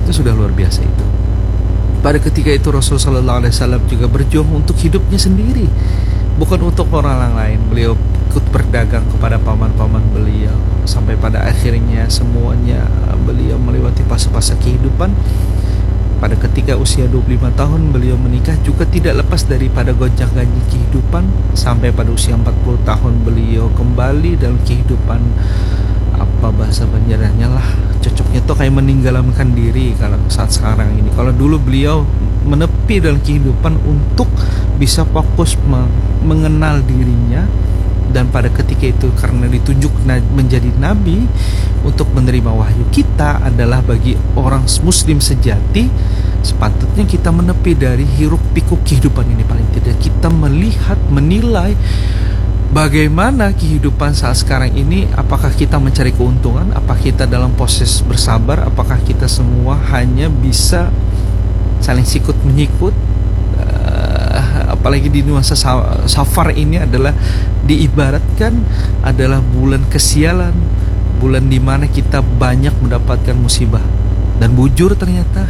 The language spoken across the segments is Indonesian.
itu sudah luar biasa itu. Pada ketika itu Rasulullah SAW juga berjuang untuk hidupnya sendiri, bukan untuk orang lain. Beliau ikut berdagang kepada paman-paman beliau, sampai pada akhirnya semuanya beliau melewati fase-fase kehidupan. Pada ketika usia 25 tahun beliau menikah juga tidak lepas daripada gonjang-ganjing kehidupan. Sampai pada usia 40 tahun beliau kembali dalam kehidupan, apa bahasa Banjarnya lah, cocoknya tuh kayak meninggalkan diri kalau saat sekarang ini. Kalau dulu beliau menepi dalam kehidupan untuk bisa fokus mengenal dirinya, dan pada ketika itu karena ditunjuk menjadi nabi untuk menerima wahyu, kita adalah bagi orang muslim sejati sepatutnya kita menepi dari hiruk pikuk kehidupan ini. Paling tidak kita melihat, menilai bagaimana kehidupan saat sekarang ini. Apakah kita mencari keuntungan, apakah kita dalam proses bersabar, apakah kita semua hanya bisa saling sikut menyikut. Apalagi di nuansa Safar ini adalah diibaratkan adalah bulan kesialan, bulan di mana kita banyak mendapatkan musibah dan bujur ternyata.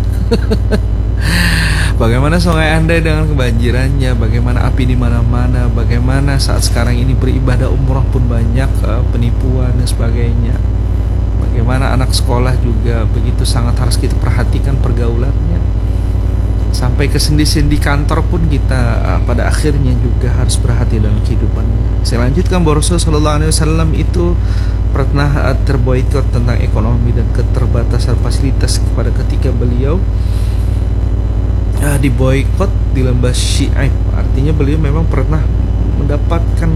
Bagaimana sungai Anda dengan kebanjirannya, bagaimana api di mana-mana, bagaimana saat sekarang ini beribadah umrah pun banyak penipuan dan sebagainya. Bagaimana anak sekolah juga begitu sangat harus kita perhatikan pergaulannya. Sampai ke sendi-sendi kantor pun kita pada akhirnya juga harus berhati dalam kehidupannya. Saya lanjutkan bahwa Rasulullah SAW itu pernah terboikot tentang ekonomi dan keterbatasan fasilitas pada ketika beliau diboikot di lembah Syi'ib. Artinya beliau memang pernah mendapatkan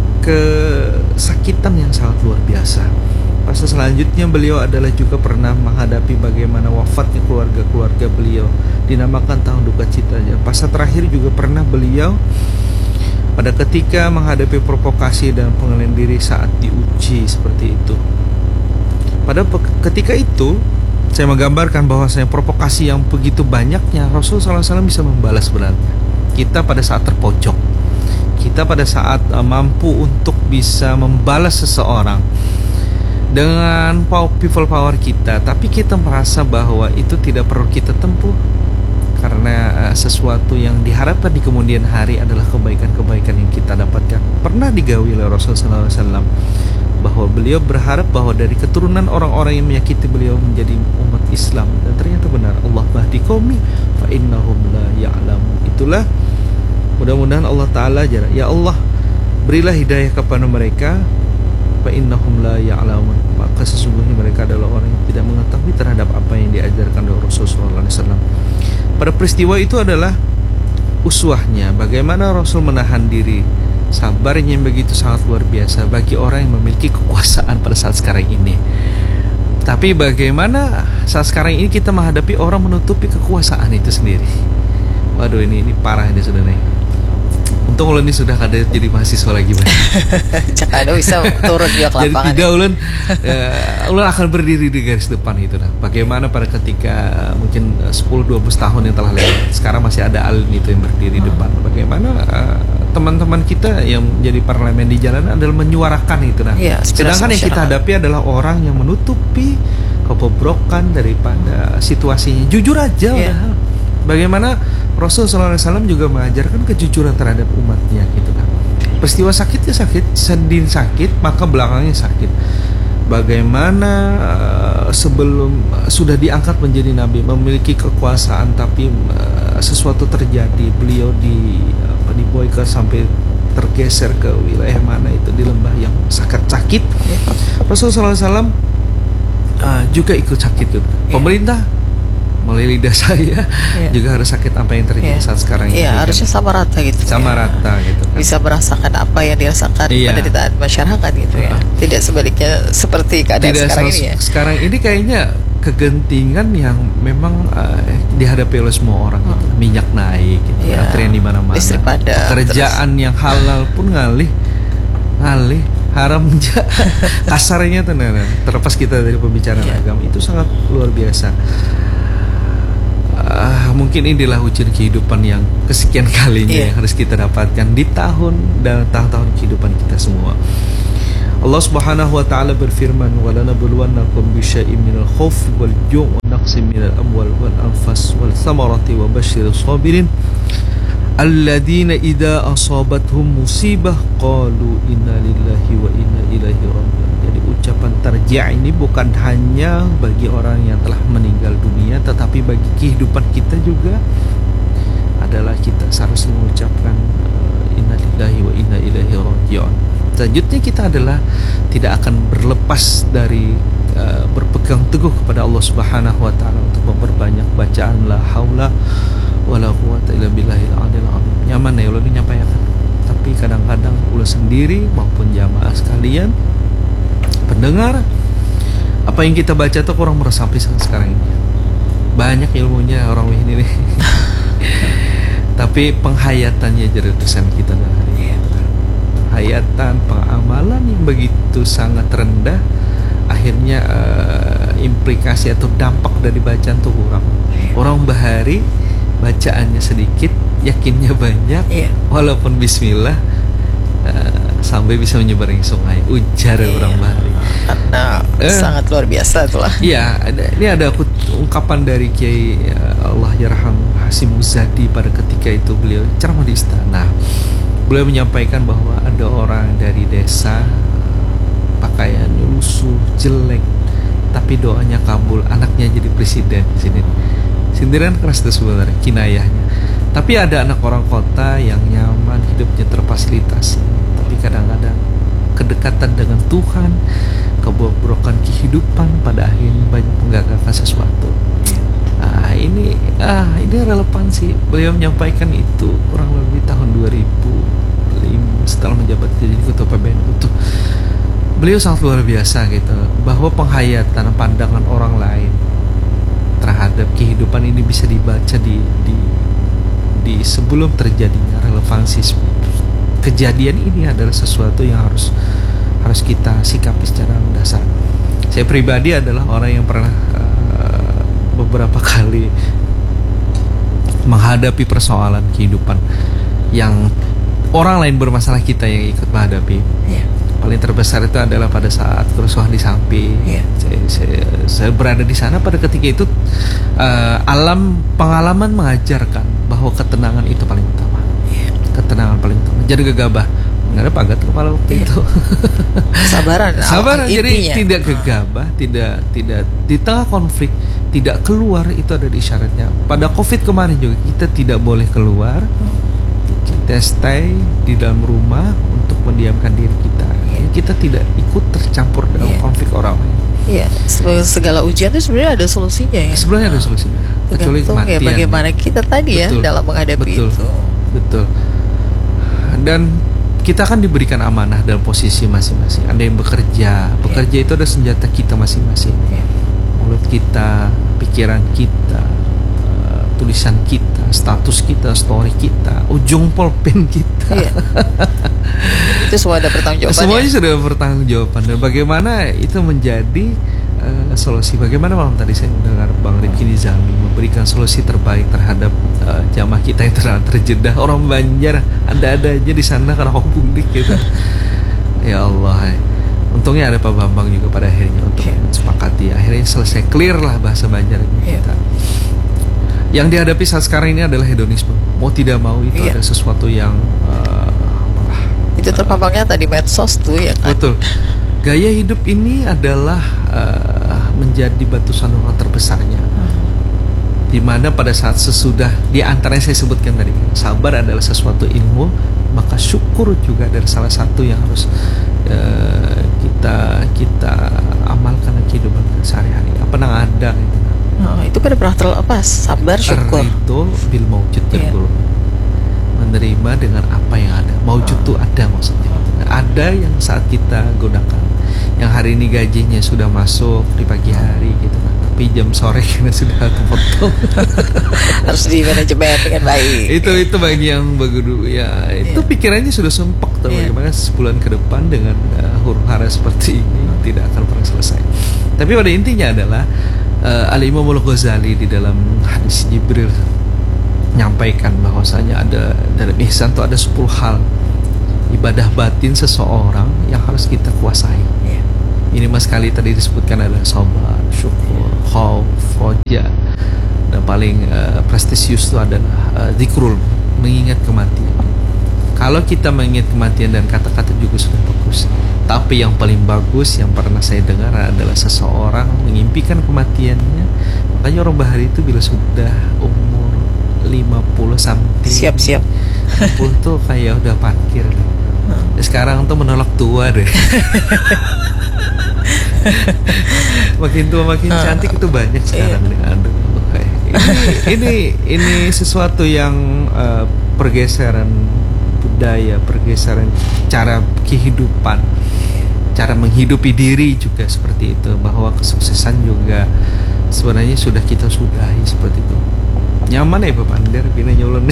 kesakitan yang sangat luar biasa. Fase selanjutnya beliau adalah juga pernah menghadapi bagaimana wafatnya keluarga-keluarga beliau, dinamakan tahun duka citanya. Fase terakhir juga pernah beliau pada ketika menghadapi provokasi dan pengendalian diri saat diuji seperti itu. Pada ketika itu saya menggambarkan bahwasanya provokasi yang begitu banyaknya Rasulullah SAW bisa membalas sebenarnya. Kita pada saat terpojok, kita pada saat mampu untuk bisa membalas seseorang dengan people power kita, tapi kita merasa bahwa itu tidak perlu kita tempuh karena sesuatu yang diharapkan di kemudian hari adalah kebaikan-kebaikan yang kita dapatkan. Pernah digawi oleh Rasulullah SAW bahwa beliau berharap bahwa dari keturunan orang-orang yang menyakiti beliau menjadi umat Islam, dan ternyata benar. Allah bahdi qaumi fa innahum la ya'lamun. Itulah mudah-mudahan Allah Ta'ala ya Allah berilah hidayah kepada mereka, fa innahum la ya'lamun, maka sesungguhnya mereka adalah orang yang tidak mengetahui terhadap apa yang diajarkan oleh Rasulullah SAW. Pada peristiwa itu adalah uswahnya bagaimana Rasul menahan diri, sabarnya yang begitu sangat luar biasa bagi orang yang memiliki kekuasaan pada saat sekarang ini. Tapi bagaimana saat sekarang ini kita menghadapi orang menutupi kekuasaan itu sendiri. Waduh, ini parah ini sebenarnya. Untung ulun ini sudah ada jadi mahasiswa lagi banyak. Cak ada bisa turun juga ke lapangan. Jadi tidak ulun akan berdiri di garis depan itu. Nah, bagaimana pada ketika mungkin 10-12 tahun yang telah lewat, sekarang masih ada alun itu yang berdiri di depan. Bagaimana teman-teman kita yang menjadi parlemen di jalanan adalah menyuarakan itu. Nah, ya, sedangkan yang kita hadapi adalah orang yang menutupi kebobrokan daripada situasinya. Jujur aja udah. Bagaimana Rasulullah SAW juga mengajarkan kejujuran terhadap umatnya gitu kan. Peristiwa sakitnya sakit, sedih sakit, maka belakangnya sakit. Bagaimana sebelum sudah diangkat menjadi nabi, memiliki kekuasaan, tapi sesuatu terjadi, beliau diboikot sampai tergeser ke wilayah mana itu di lembah yang sangat sakit. Rasulullah SAW juga ikut sakit gitu. Pemerintah melalui lidah saya juga harus sakit apa yang terjadi saat sekarang ini. Iya, harusnya sama rata gitu. Sama rata gitu kan. Bisa merasakan apa yang dirasakan pada di taat masyarakat gitu ya. Tidak sebaliknya seperti keadaan sekarang ini ya. Sekarang ini kayaknya kegentingan yang memang dihadapi oleh semua orang gitu. Minyak naik gitu, antrian di mana-mana. Listrik padam. Pekerjaan yang halal pun ngalih. Haram kasarnya terlepas kita dari pembicaraan agama itu sangat luar biasa. Mungkin inilah ujian kehidupan yang kesekian kalinya yang harus kita dapatkan di tahun dan tahun-tahun kehidupan kita semua. Allah Subhanahu wa taala berfirman, "Wa lanabluwannakum bisyai'in minal khaufi wal ju'i wa naqsim minal amwal wal anfas wal thamarati wa basyirus sabirin alladzina idza asabathum musibah qalu inna lillahi wa inna ilaihi raji'un. Jadi ucapan tarji' ini bukan hanya bagi orang yang telah meninggal dunia, tetapi bagi kehidupan kita juga adalah kita seharusnya mengucapkan inna lillahi wa inna ilaihi raji'un. Selanjutnya kita adalah tidak akan berlepas dari berpegang teguh kepada Allah Subhanahu wa taala untuk memperbanyak bacaan la haula wala quwata illa billahil aliyil azim. Nyaman ya ulah menyampaikan. Tapi kadang-kadang ulah sendiri maupun jamaah sekalian pendengar, apa yang kita baca tuh kurang meresapi sekarang ini. Banyak ilmunya orang ini nih. Tapi penghayatannya jadi dosen kita dah hari ini. Penghayatan, pengamalan yang begitu sangat rendah, akhirnya implikasi atau dampak dari bacaan tuh kurang. Orang bahari bacaannya sedikit, yakinnya banyak, walaupun bismillah sampai bisa menyeberangi sungai, ujar orang bahari. Karena sangat luar biasa itulah. Iya, ini ada ungkapan dari Kiai Allah Yarham Hasim Muzadi pada ketika itu beliau ceramah di istana. Beliau menyampaikan bahwa ada orang dari desa pakaiannya lusuh, jelek, tapi doanya kabul, anaknya jadi presiden di sini. Sindiran keras itu sebenarnya kinayahnya. Tapi ada anak orang kota yang nyaman, hidupnya terfasilitasi, tapi kadang-kadang kedekatan dengan Tuhan, kebobrokan kehidupan pada akhirnya banyak mengagalkan sesuatu. Ini relevansi. Beliau menyampaikan itu kurang lebih tahun 2005 setelah menjabat jadi ketua PBNU itu. Beliau sangat luar biasa gitu, bahwa penghayatan pandangan orang lain terhadap kehidupan ini bisa dibaca di sebelum terjadinya. Relevansi kejadian ini adalah sesuatu yang harus kita sikapi secara mendasar. Saya pribadi adalah orang yang pernah beberapa kali menghadapi persoalan kehidupan yang orang lain bermasalah, kita yang ikut menghadapi. Paling terbesar itu adalah pada saat kerusuhan di Sampi. Saya berada di sana pada ketika itu. Pengalaman mengajarkan bahwa ketenangan itu paling utama. Ketenangan paling utama. Jadi gegabah. Nggak ada pagat kepala waktu itu. Sabaran. Jadi tidak gegabah, tidak di tengah konflik, tidak keluar, itu ada di isyaratnya. Pada COVID kemarin juga kita tidak boleh keluar. Kita stay di dalam rumah untuk mendiamkan diri kita. Kita tidak ikut tercampur dalam konflik orang lain. Iya, segala ujian itu sebenarnya ada solusinya ya. Sebenarnya ada solusinya. Kecuali kematian. Ya, bagaimana kita tadi dalam menghadapi itu. Betul. Dan kita kan diberikan amanah dalam posisi masing-masing. Ada yang bekerja itu ada senjata kita masing-masing. Mulut kita, pikiran kita, tulisan kita, status kita, story kita, ujung pulpen kita. Itu semua ada pertanggungjawaban. Semuanya sudah bertanggung-jawaban. Dan bagaimana itu menjadi solusi? Bagaimana malam tadi saya mendengar Bang Rifki Nizami memberikan solusi terbaik terhadap jamaah kita yang terjedah. Orang Banjar ada-ada aja di sana karena mudik gitu. Ya Allah. Untungnya ada Pak Bambang juga pada akhirnya untuk sepakati. Akhirnya selesai, clear lah bahasa Banjar kita. Yang dihadapi saat sekarang ini adalah hedonisme. Mau tidak mau itu ada sesuatu yang itu terpampangnya tadi medsos tuh ya kan? Betul. Gaya hidup ini adalah menjadi batu sandungan terbesarnya. Dimana pada saat sesudah, di antara yang saya sebutkan tadi, sabar adalah sesuatu ilmu, maka syukur juga dari salah satu yang harus kita amalkan dalam kehidupan sehari-hari. Apa yang ada gitu. Itu kan pernah terlepas, sabar, syukur. Itu bil maujud dulu. Menerima dengan apa yang ada. Maujud itu ada maksudnya. Ada yang saat kita gunakan. Yang hari ini gajinya sudah masuk di pagi hari gitu kan. Tapi jam sore karena sudah kepotong. Harus di manajemen dengan baik. Itu bagi yang begitu ya. Itu pikirannya sudah sumpek tuh bagaimana sebulan ke depan dengan huru-hara seperti ini tidak akan pernah selesai. Tapi pada intinya adalah Al-Imam Al-Ghazali di dalam hadis Jibril menyampaikan bahwasanya ada dalam ihsan itu ada 10 hal ibadah batin seseorang yang harus kita kuasai. Ini mas kali tadi disebutkan adalah sabar, syukur, khauf, roja, dan paling prestisius itu adalah zikrul, mengingat kematian. Kalau kita mengingat kematian dan kata-kata juga sudah bagus, tapi yang paling bagus yang pernah saya dengar adalah seseorang mengimpikan kematiannya. Makanya orang Bahari itu bila sudah umur 50 something, siap-siap 50 tuh kayak udah parkir. Sekarang tuh menolak tua deh. Makin tua makin cantik itu banyak sekarang nih. Aduh, ini sesuatu yang pergeseran budaya, pergeseran cara kehidupan, cara menghidupi diri juga seperti itu, bahwa kesuksesan juga sebenarnya sudah kita sudahi seperti itu. Nyaman ya Pak Pander bina nyolon.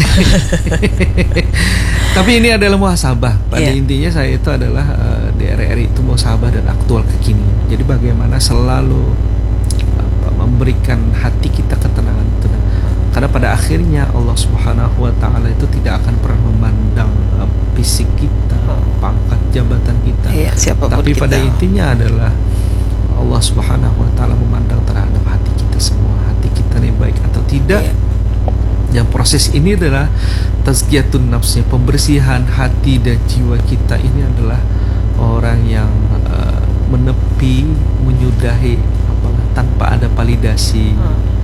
Tapi ini adalah muhasabah. Pada intinya saya itu adalah di RRI itu muhasabah dan aktual kekinian. Jadi bagaimana selalu memberikan hati kita ketenangan itu. Karena pada akhirnya Allah Subhanahu wa taala itu tidak akan pernah memandang fisik kita, pangkat jabatan kita. Tapi pada intinya adalah Allah Subhanahu wa taala memandang terhadap hati kita semua. Hati kita ini baik atau tidak. Yang proses ini adalah tazkiyatun nafsnya, pembersihan hati dan jiwa kita. Ini adalah orang yang menepi, menyudahi tanpa ada validasi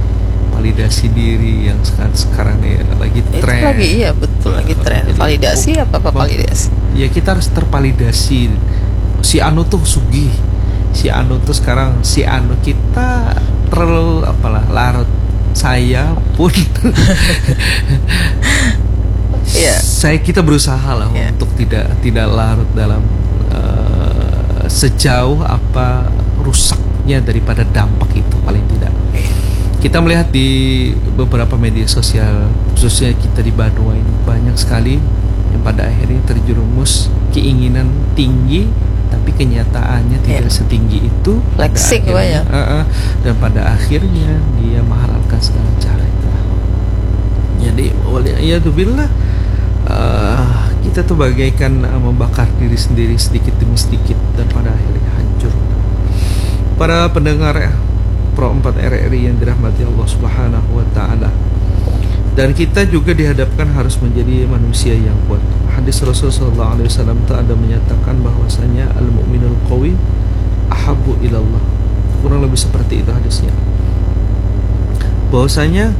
diri yang sekarang ini lagi tren. Lagi betul lagi tren. Validasi apa validasi? Ya kita harus tervalidasi. Si anu tuh sugih, si anu tuh sekarang si anu kita terlalu larut. Saya pun kita berusaha lah untuk tidak larut dalam sejauh apa rusaknya daripada dampak itu. Paling tidak kita melihat di beberapa media sosial, khususnya kita di Banua ini, banyak sekali yang pada akhirnya terjerumus keinginan tinggi tapi kenyataannya tidak setinggi itu. Flexing banyak. Dan pada akhirnya dia menghalalkan segala cara itu. Jadi waliyadzubillah, kita tuh bagaikan membakar diri sendiri sedikit demi sedikit dan pada akhirnya hancur. Para pendengar Pro 4 RRI yang dirahmati Allah Subhanahu wa taala, dan kita juga dihadapkan harus menjadi manusia yang kuat. Hadis Rasulullah SAW itu ada menyatakan bahwasanya al-mu'minul qawi ahabbu ilallah. Kurang lebih seperti itu hadisnya. Bahwasanya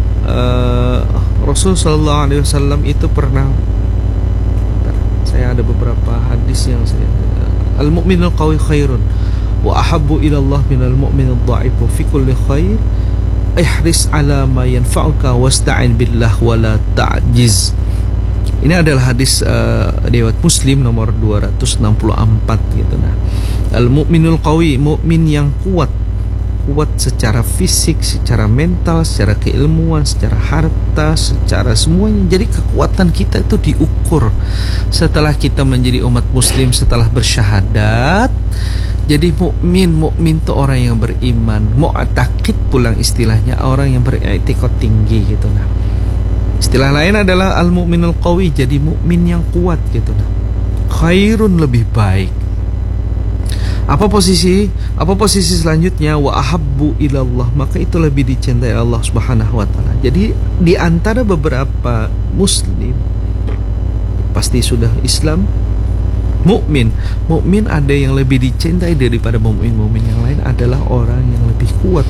Rasulullah SAW itu pernah, saya ada beberapa hadis yang saya, al-mu'minul qawi khairun wa ahabbu ilallah minal mu'minul dha'ifu fi kulli khair. Ihris ala ma yanfa'uka wasta'in billah wala ta'jiz. Ini adalah hadis riwayat Muslim nomor 264 gitu. Nah, al-mu'minul qawi, mukmin yang kuat secara fisik, secara mental, secara keilmuan, secara harta, secara semuanya. Jadi kekuatan kita itu diukur setelah kita menjadi umat muslim, setelah bersyahadat. Jadi mukmin itu orang yang beriman, mu'taqid pulang istilahnya, orang yang beriktikad tinggi gitu. Nah, istilah lain adalah al-mu'minul qawi, jadi mukmin yang kuat gitu. Nah, khairun lebih baik. Apa posisi selanjutnya? Wa ahabbu ilallah, maka itu lebih dicintai Allah Subhanahu wa taala. Jadi di antara beberapa muslim pasti sudah Islam, mukmin ada yang lebih dicintai daripada mukmin yang lain adalah orang yang lebih kuat.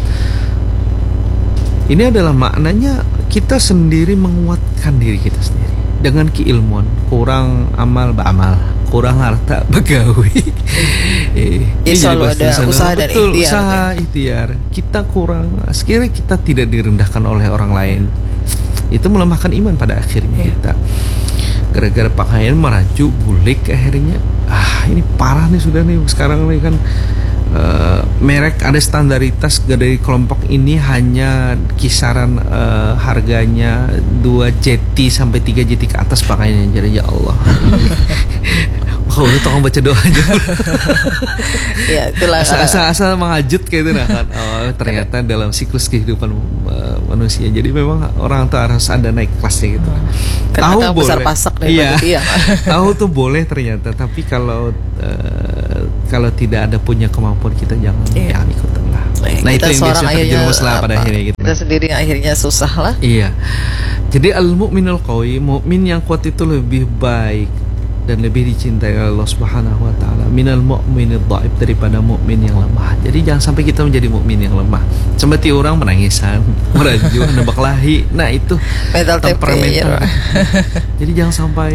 Ini adalah maknanya kita sendiri menguatkan diri kita sendiri dengan keilmuan, kurang amal beramal, kurang harta begawi. Jadi selalu ada usaha dan ikhtiar. Kita kurang, sekiranya kita tidak direndahkan oleh orang lain, itu melemahkan iman pada akhirnya kita. Gara-gara pakaian merajuk, bulik, akhirnya ini parah nih sudah nih sekarang nih kan. Merek ada standaritas dari kelompok ini hanya kisaran harganya 2 JT sampai 3 JT ke atas pakaiannya. Jadi ya Allah. Kau udah tolong baca doa aja. Ya, itulah asal mengajut kayak itu kan. Oh, ternyata dalam siklus kehidupan manusia. Jadi memang orang tuh harus ada naik kelasnya gitu. Tahu boleh. Besar pasak iya. Tahu tuh boleh ternyata, tapi kalau tidak ada punya kemampuan kita jangan ikutin lah. Nah kita itu yang biasa terjerumus lah pada akhirnya gitu. Kita sendiri akhirnya susah lah. Iya. Jadi al-mu'minul qawi, mukmin yang kuat itu lebih baik dan lebih dicintai oleh Allah Subhanahu wa taala minal mu'minid dhaif, daripada mukmin yang lemah. Jadi jangan sampai kita menjadi mukmin yang lemah. Seperti orang menangisan, merajuk, nebak lahi. Nah, itu mental temperamental. Jadi jangan sampai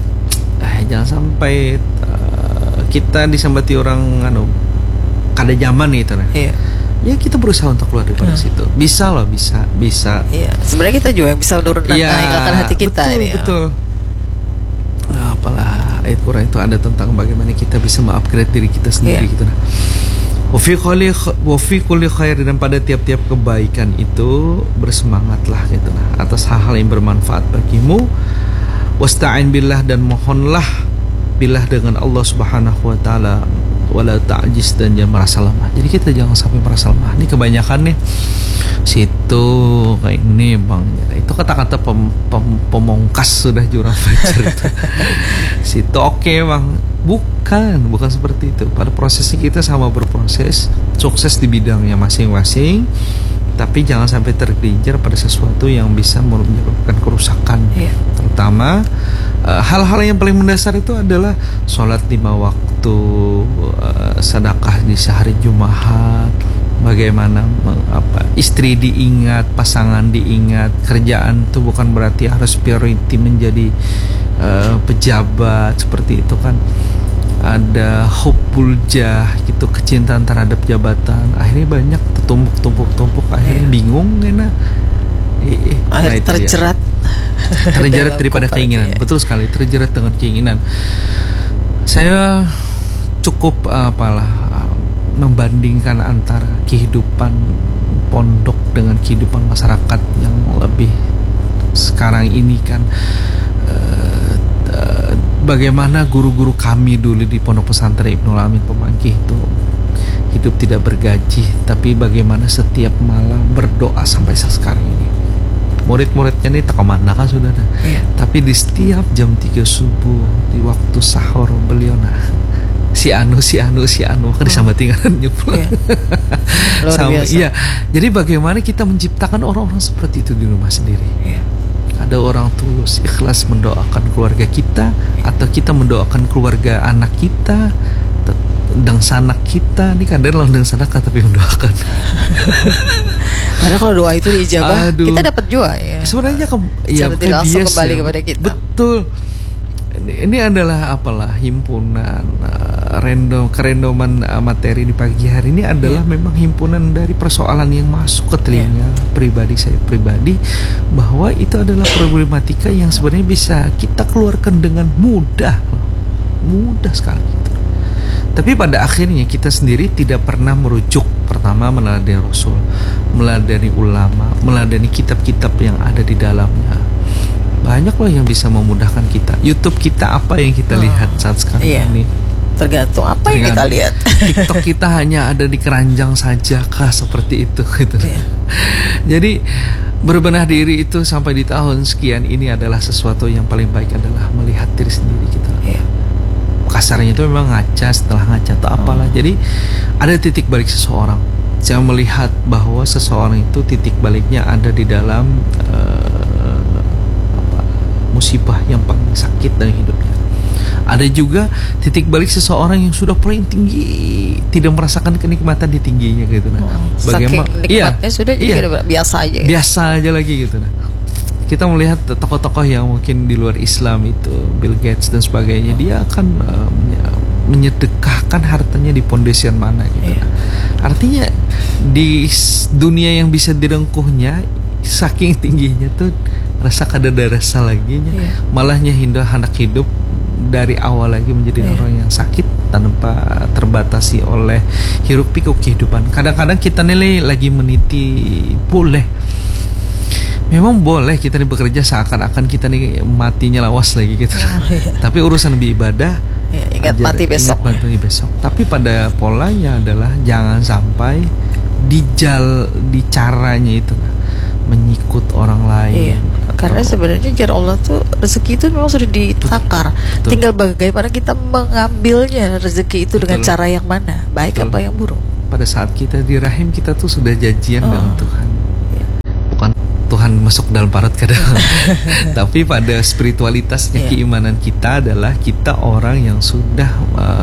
kita disambati orang kada zaman gitu nah. Iya. Ya kita berusaha untuk keluar dari situ. Bisa loh, bisa. Iya. Sebenarnya kita juga yang bisa menurunkan hati kita. Betul. Nah, apalah ayat Quran itu ada tentang bagaimana kita bisa mengupgrade diri kita sendiri gitu nah. Wa fi kulli khair, dan pada tiap-tiap kebaikan itu bersemangatlah gitu nah atas hal-hal yang bermanfaat bagimu. Wasta'in billah, dan mohonlah billah dengan Allah Subhanahu wa taala. Wala ta'jiz, dan jangan merasa lemah. Jadi kita jangan sampai merasa lemah. Ini kebanyakan nih situ kayak ini bang. Itu kata-kata pemongkas sudah jurang fajar itu. Situ oke bang. Bukan seperti itu. Pada prosesnya kita sama berproses, sukses di bidangnya masing-masing. Tapi jangan sampai tergelincir pada sesuatu yang bisa menyebabkan kerusakan. Terutama hal-hal yang paling mendasar itu adalah sholat 5 waktu, sedekah di sehari Jumat, bagaimana istri diingat, pasangan diingat, kerjaan itu bukan berarti harus priority menjadi pejabat seperti itu kan. Ada hubbul jah gitu, kecintaan terhadap jabatan, akhirnya banyak tertumpuk akhirnya bingung terjerat daripada keinginan. Betul sekali, terjerat dengan keinginan. Saya cukup membandingkan antara kehidupan pondok dengan kehidupan masyarakat yang lebih sekarang ini kan. Bagaimana guru-guru kami dulu di Pondok Pesantren Ibnul Amin Pemangkih itu hidup tidak bergaji, tapi bagaimana setiap malam berdoa sampai sekarang ini. Murid-muridnya ini tak kemana kan sudah ada. Tapi di setiap jam 3 subuh di waktu sahur beliau si anu kan disambati kan nyuplak. Iya. Jadi bagaimana kita menciptakan orang-orang seperti itu di rumah sendiri. Ada orang tulus, ikhlas mendoakan keluarga kita, atau kita mendoakan keluarga anak kita, dan sanak kita. Ini kadang lawan sanak tapi mendoakan. Karena kalau doa itu diijabah, kita dapat juga ya. Sebenarnya tidak langsung kembali kepada kita. Betul. Ini adalah himpunan kerendoman materi di pagi hari ini adalah memang himpunan dari persoalan yang masuk ke telinga pribadi saya bahwa itu adalah problematika yang sebenarnya bisa kita keluarkan dengan mudah sekali gitu. Tapi pada akhirnya kita sendiri tidak pernah merujuk, pertama meneladani Rasul, meneladani ulama, meneladani kitab-kitab yang ada di dalamnya. Banyak loh yang bisa memudahkan kita. YouTube kita apa yang kita lihat saat sekarang ini? Tergantung apa yang kita lihat. TikTok kita hanya ada di keranjang saja kah seperti itu gitu. Jadi berbenah diri itu sampai di tahun sekian ini adalah sesuatu yang paling baik adalah melihat diri sendiri kita. Kasarnya itu memang ngaca, setelah ngaca atau apalah. Jadi ada titik balik seseorang. Saya melihat bahwa seseorang itu titik baliknya ada di dalam musibah yang paling sakit dalam hidupnya. Ada juga titik balik seseorang yang sudah paling tinggi, tidak merasakan kenikmatan di tingginya gitu nah. Bagaimana? Nikmatnya sudah jadi biasa aja lagi gitu nah. Kita melihat tokoh-tokoh yang mungkin di luar Islam itu, Bill Gates dan sebagainya, dia akan menyedekahkan hartanya di pondasian mana gitu. Artinya di dunia yang bisa direngkuhnya saking tingginya tuh rasa kada rasa lagi malahnya anak hidup dari awal lagi menjadi orang yang sakit tanpa terbatasi oleh hiruk pikuk kehidupan. Kadang-kadang kita nilai lagi meniti memang boleh kita nih bekerja seakan-akan kita nih matinya lawas lagi gitu. Tapi urusan beribadah ingat mati besok. Tapi pada polanya adalah jangan sampai di caranya itu menyikut orang lain. Karena sebenarnya jar Allah tuh rezeki itu memang sudah ditakar. Tinggal bagaimana kita mengambilnya rezeki itu dengan cara yang mana, baik apa yang buruk. pada saat kita di rahim kita tuh sudah janjian dengan Tuhan. Bukan Tuhan masuk dalam parut ke dalam. Tapi pada spiritualitasnya keimanan kita adalah kita orang yang sudah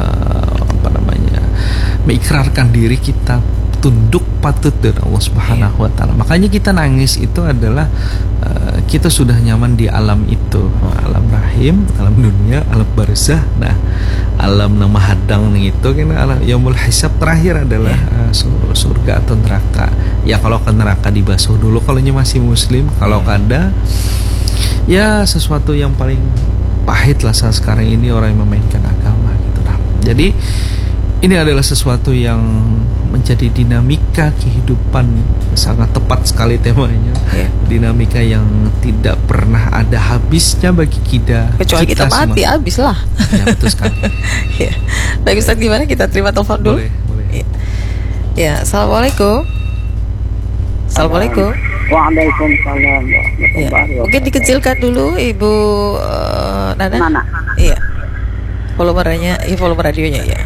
mengikrarkan diri kita tunduk patut dengan Allah Subhanahu wa taala. Makanya kita nangis itu adalah kita sudah nyaman di alam itu, alam rahim, alam dunia, alam barzah. Nah, alam nama hadang itu kan alam yaumul hisab terakhir adalah surga atau neraka. Ya kalau ke neraka dibasuh dulu kalau masih muslim, kalau kada ya sesuatu yang paling pahit lah saat sekarang ini orang yang memainkan agama gitu lah. Jadi ini adalah sesuatu yang menjadi dinamika kehidupan, sangat tepat sekali temanya. Dinamika yang tidak pernah ada habisnya bagi kita. Kecuali kita mati, habis lah. Ya, betul sekali. Baik Ustaz, gimana kita terima telepon dulu? Boleh. Ya, assalamualaikum. Assalamualaikum. Waalaikumsalam. Mungkin dikecilkan dulu Ibu Nana. Nana. Iya. Volume radionya ya.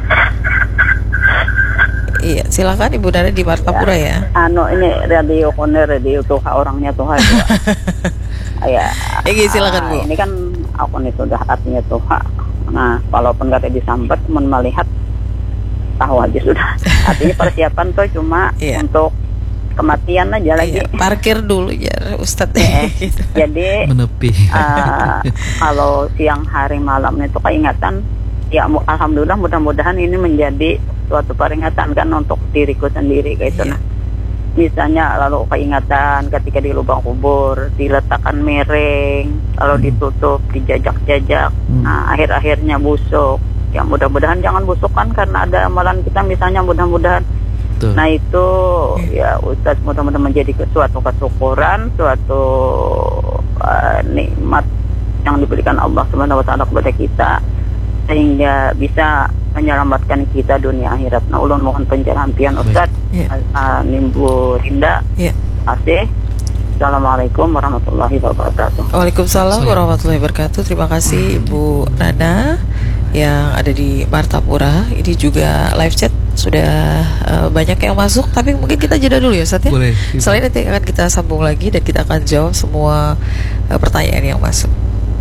Iya, silakan Ibu Nana di Martapura ya. Ini radio Tuhan orangnya Tuhan. Ya. Silakan Bu. Ini kan akun itu udah artinya Tuhan. Nah, walaupun kata disambat, melihat tahu aja sudah. Artinya persiapan tuh cuma untuk kematian aja lagi. Parkir dulu ya Ustadz. Gitu. Jadi menepi. Kalau siang hari malam itu keingatan, ya alhamdulillah mudah-mudahan ini menjadi suatu peringatan kan untuk diriku sendiri kayak itu. Nah, misalnya lalu keingatan ketika di lubang kubur diletakkan miring, lalu ditutup, dijajak-jajak. Nah, akhir-akhirnya busuk. Ya mudah-mudahan jangan busuk kan karena ada amalan kita misalnya mudah-mudahan. Nah itu ya Ustaz mudah-mudahan menjadi suatu kesyukuran, suatu nikmat yang diberikan Allah Subhanahu wa taala kepada kita sehingga bisa menyelamatkan kita dunia akhirat. Nah ulun mohon penjelasan Ustaz. Nimbu Rinda. Asih. Assalamualaikum warahmatullahi wabarakatuh. Waalaikumsalam warahmatullahi wabarakatuh. Terima kasih Ibu Nana yang ada di Martapura. Ini juga live chat sudah banyak yang masuk, tapi mungkin kita jeda dulu ya Ustaz ya. Boleh. Selain nanti akan kita sambung lagi dan kita akan jawab semua pertanyaan yang masuk.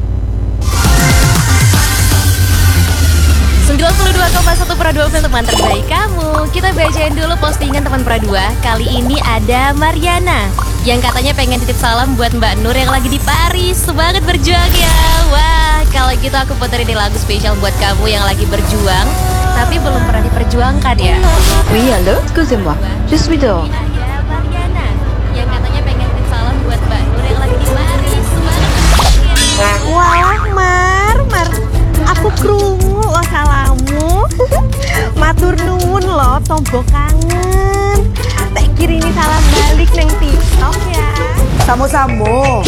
92,1 Pro 2 untuk teman terbaik kamu. Kita bacain dulu postingan teman Pro 2. Kali ini ada Mariana yang katanya pengen titip salam buat Mbak Nur yang lagi di Paris. Semangat berjuang ya. Wah, kalau gitu aku puterin lagu spesial buat kamu yang lagi berjuang tapi belum pernah diperjuangkan ya. Oui, allô, excusez-moi. Je suis dehors. Ada Mariana yang katanya pengen titip salam buat Mbak Nur yang lagi di Paris. Semangat berjuang ya. Wah, Mar, aku krungu lo salamu. Matur nuwun lo, tombo kangen. Tak kirimi salam balik neng TikTok ya. Samo-samo.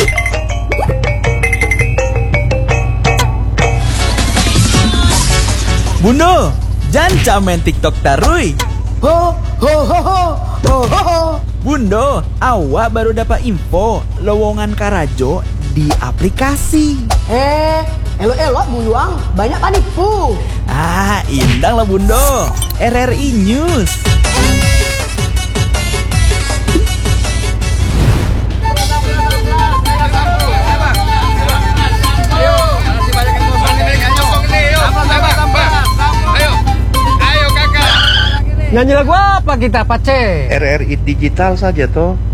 Bunda, jangan main TikTok tarui. Ho ho ho ho ho ho ho. Bunda, awak baru dapat info lowongan Karajo di aplikasi. Elok-elok buyuang, banyak panipu. Indang lah Bunda. RRI News. Nyanyi lagu apa kita, Pace? RRI Digital saja toh.